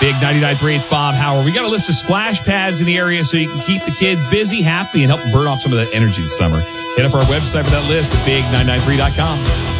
Big 99.3, it's Bob Howard. We got a list of splash pads in the area so you can keep the kids busy, happy, and help burn off some of that energy this summer. Hit up our website for that list at big993.com.